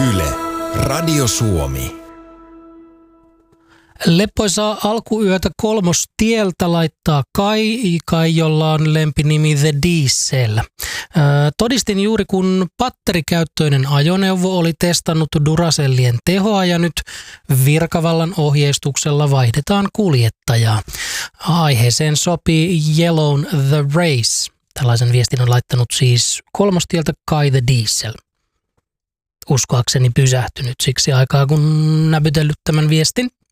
Yle, Radio Suomi. Leppoisaa alkuyötä Kolmostieltä laittaa Kai, jolla on lempinimi The Diesel. Todistin juuri, kun batterikäyttöinen ajoneuvo oli testannut Duracellien tehoa ja nyt virkavallan ohjeistuksella vaihdetaan kuljettajaa. Aiheeseen sopii Yellown The Race. Tällaisen viestin on laittanut siis Kolmostieltä Kai The Diesel. Uskoakseni pysähtynyt siksi aikaa, kun näpytellyt tämän viestin.